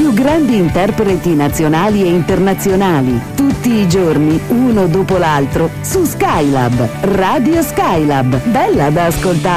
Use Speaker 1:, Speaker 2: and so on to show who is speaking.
Speaker 1: più grandi interpreti nazionali e internazionali, tutti i giorni, uno dopo l'altro, su Skylab, Radio Skylab. Bella da ascoltare.